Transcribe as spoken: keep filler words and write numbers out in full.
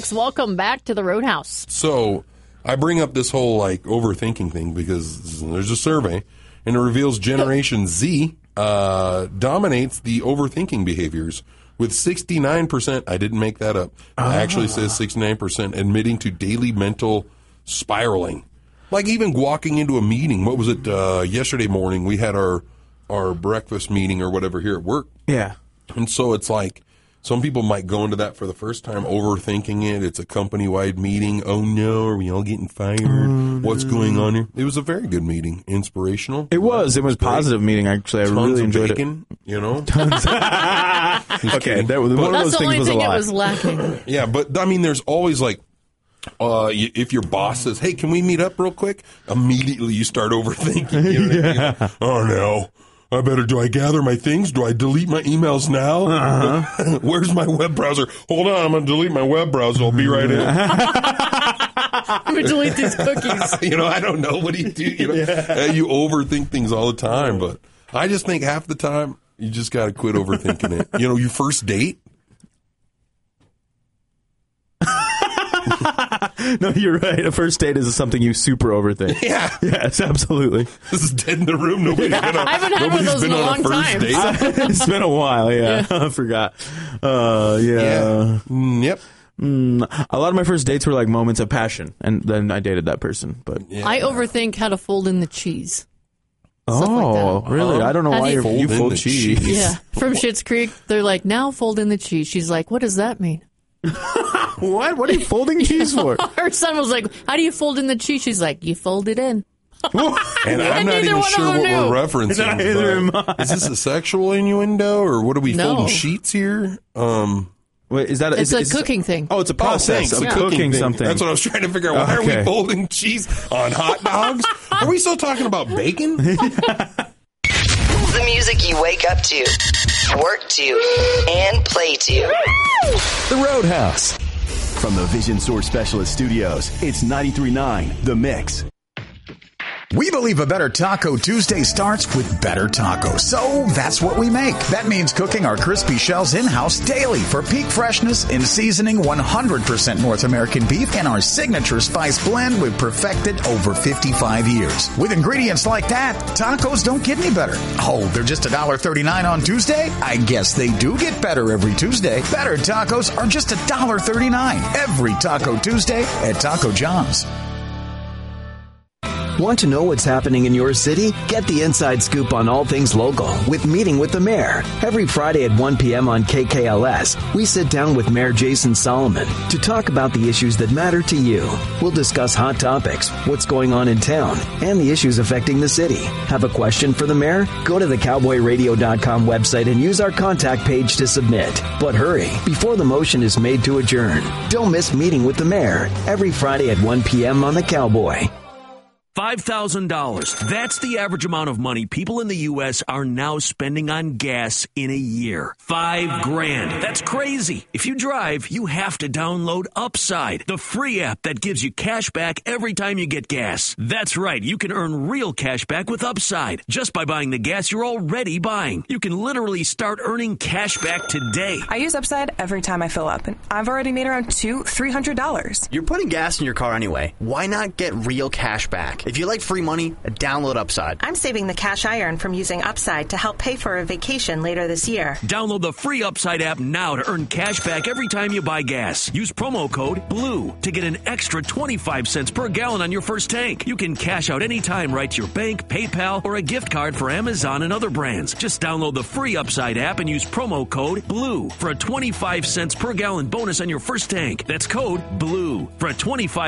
Alex, welcome back to the Roadhouse. So I bring up this whole like overthinking thing because there's a survey and it reveals Generation Z uh, dominates the overthinking behaviors with sixty-nine percent. I didn't make that up. Oh. It actually says sixty-nine percent admitting to daily mental spiraling. Like even walking into a meeting. What was it? Uh, yesterday morning we had our our breakfast meeting or whatever here at work. Yeah. And so it's like some people might go into that for the first time, overthinking it. It's a company-wide meeting. Oh, no, are we all getting fired? Oh, What's no. going on here? It was a very good meeting. Inspirational. It was. It was a positive meeting, actually. I Tons really of enjoyed bacon, it. You know? Tons. Okay, that was, one of those That's the things only was a thing it lot. was lacking. Yeah, but, I mean, there's always, like, uh, if your boss says, hey, can we meet up real quick? Immediately you start overthinking. You know what I mean? Yeah. Oh, no. I better, do I gather my things? Do I delete my emails now? Uh-huh. Where's my web browser? Hold on, I'm going to delete my web browser. I'll be right in. I'm going to delete these cookies. You know, I don't know. What do you do? You know, Yeah. uh, you overthink things all the time, but I just think half the time you just got to quit overthinking it. You know, your first date. No, you're right. A first date is something you super overthink. Yeah. Yes, absolutely. This is dead in the room. Nobody's been on, I haven't had one of nobody's those been in a on long a first time. date. It's been a while, yeah. Yeah. I forgot. Uh, yeah. Yeah. Mm, yep. Mm, a lot of my first dates were like moments of passion, and then I dated that person. But Yeah. I overthink how to fold in the cheese. oh, like that. really? I don't know How why do you you're, fold you in fold the cheese. cheese? Yeah. From Schitt's Creek, they're like, now fold in the cheese. She's like, what does that mean? What? What are you folding cheese for? Her son was like, how do you fold in the cheese? She's like, you fold it in. And I'm not neither even one of sure them what knew. we're referencing. Neither am but Is this a sexual innuendo, or what are we No. folding sheets here? Um, Wait, is that It's is, a is- cooking thing. Oh, it's a oh, process thanks. of a cooking thing. something. That's what I was trying to figure out. Why are Okay. we folding cheese on hot dogs? Are we still talking about bacon? The music you wake up to, work to, and play to. The Roadhouse. From the Vision Source Specialist Studios, it's ninety-three point nine The Mix. We believe a better Taco Tuesday starts with better tacos. So that's what we make. That means cooking our crispy shells in-house daily for peak freshness and seasoning one hundred percent North American beef and our signature spice blend we've perfected over fifty-five years. With ingredients like that, tacos don't get any better. Oh, they're just one dollar thirty-nine on Tuesday? I guess they do get better every Tuesday. Better tacos are just one dollar thirty-nine every Taco Tuesday at Taco John's. Want to know what's happening in your city? Get the inside scoop on all things local with Meeting with the Mayor. Every Friday at one p.m. on K K L S, we sit down with Mayor Jason Solomon to talk about the issues that matter to you. We'll discuss hot topics, what's going on in town, and the issues affecting the city. Have a question for the mayor? Go to the cowboy radio dot com website and use our contact page to submit. But hurry, before the motion is made to adjourn. Don't miss Meeting with the Mayor every Friday at one p.m. on the Cowboy. five thousand dollars. That's the average amount of money people in the U S are now spending on gas in a year. Five grand. That's crazy. If you drive, you have to download Upside, the free app that gives you cash back every time you get gas. That's right. You can earn real cash back with Upside just by buying the gas you're already buying. You can literally start earning cash back today. I use Upside every time I fill up, and I've already made around two, three hundred dollars. You're putting gas in your car anyway. Why not get real cash back? If you like free money, download Upside. I'm saving the cash I earn from using Upside to help pay for a vacation later this year. Download the free Upside app now to earn cash back every time you buy gas. Use promo code BLUE to get an extra twenty-five cents per gallon on your first tank. You can cash out anytime right to your bank, PayPal, or a gift card for Amazon and other brands. Just download the free Upside app and use promo code BLUE for a twenty-five cents per gallon bonus on your first tank. That's code BLUE for a twenty-five